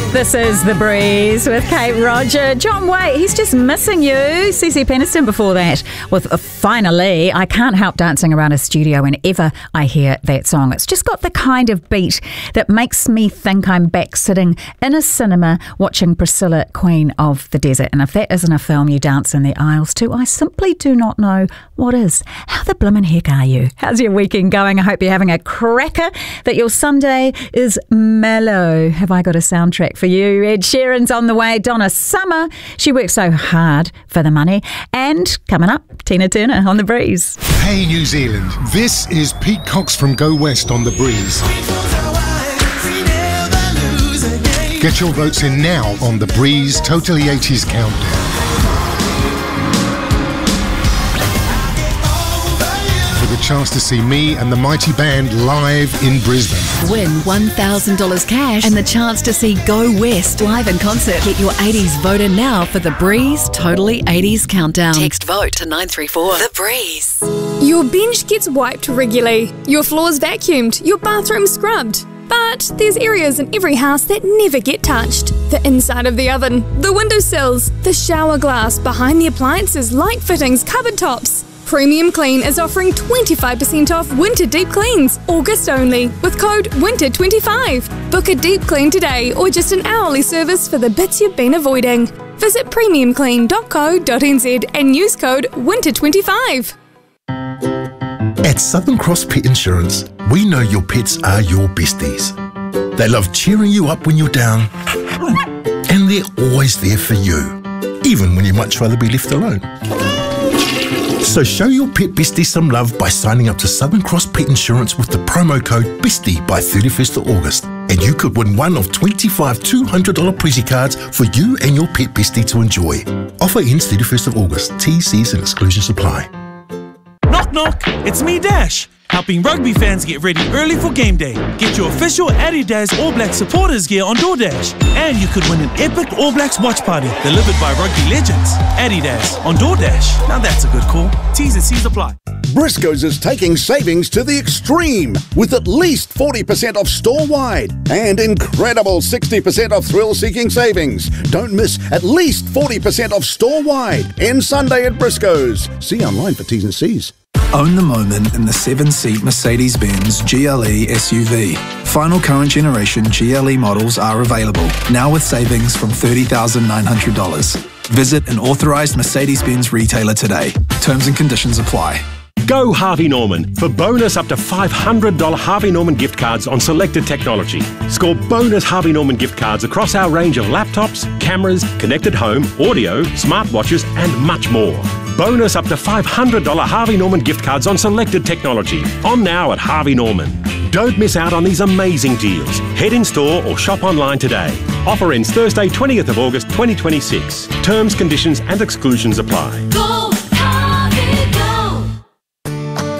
This is The Breeze with Kate Roger. John Waite, he's just missing you. CeCe Peniston before that with Finally. I can't help dancing around a studio whenever I hear that song. It's just got the kind of beat that makes me think I'm back sitting in a cinema watching Priscilla, Queen of the Desert. And if that isn't a film you dance in the aisles to, I simply do not know what is. How the bloomin' heck are you? How's your weekend going? I hope you're having a cracker, that your Sunday is mellow. Have I got a soundtrack for you? Ed Sheeran's on the way. Donna Summer, she works so hard for the money. And coming up, Tina Turner on The Breeze. Hey New Zealand, this is Pete Cox from Go West on The Breeze. Get your votes in now on The Breeze Totally 80s Countdown. For the chance to see me and the mighty band live in Brisbane. Win $1,000 cash and the chance to see Go West live in concert. Get your 80s vote in now for The Breeze Totally 80s Countdown. Text VOTE to 934. The Breeze. Your bench gets wiped regularly, your floors vacuumed, your bathroom scrubbed. But there's areas in every house that never get touched. The inside of the oven, the windowsills, the shower glass, behind the appliances, light fittings, cupboard tops. Premium Clean is offering 25% off winter deep cleans, August only, with code WINTER25. Book a deep clean today or just an hourly service for the bits you've been avoiding. Visit premiumclean.co.nz and use code WINTER25. At Southern Cross Pet Insurance, we know your pets are your besties. They love cheering you up when you're down, and they're always there for you, even when you'd much rather be left alone. So show your pet bestie some love by signing up to Southern Cross Pet Insurance with the promo code BESTIE by 31st of August. And you could win one of 25 $200 Prezi cards for you and your pet bestie to enjoy. Offer ends 31st of August. T's and exclusions apply. Knock knock, it's me Dash, helping rugby fans get ready early for game day. Get your official Adidas All Blacks supporters gear on DoorDash. And you could win an epic All Blacks watch party delivered by rugby legends. Adidas on DoorDash. Now that's a good call. T's and C's apply. Briscoe's is taking savings to the extreme with at least 40% off store-wide and incredible 60% off thrill-seeking savings. Don't miss at least 40% off store-wide and Sunday at Briscoe's. See online for T's and C's. Own the moment in the 7-seat Mercedes-Benz GLE SUV. Final current generation GLE models are available, now with savings from $30,900. Visit an authorised Mercedes-Benz retailer today. Terms and conditions apply. Go Harvey Norman for bonus up to $500 Harvey Norman gift cards on selected technology. Score bonus Harvey Norman gift cards across our range of laptops, cameras, connected home, audio, smartwatches and much more. Bonus up to $500 Harvey Norman gift cards on selected technology. On now at Harvey Norman. Don't miss out on these amazing deals. Head in store or shop online today. Offer ends Thursday 20th of August 2026. Terms, conditions and exclusions apply. Go Harvey, go!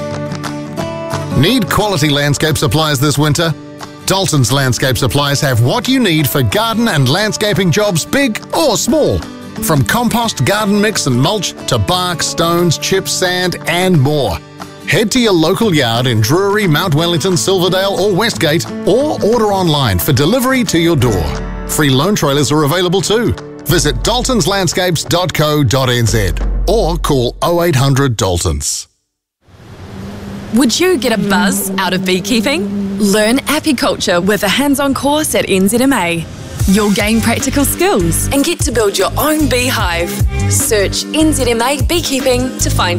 Need quality landscape supplies this winter? Dalton's Landscape Supplies have what you need for garden and landscaping jobs, big or small. From compost, garden mix and mulch to bark, stones, chips, sand and more. Head to your local yard in Drury, Mount Wellington, Silverdale or Westgate or order online for delivery to your door. Free loan trailers are available too. Visit daltonslandscapes.co.nz or call 0800 Daltons. Would you get a buzz out of beekeeping? Learn apiculture with a hands-on course at NZMA. You'll gain practical skills and get to build your own beehive. Search NZMA Beekeeping to find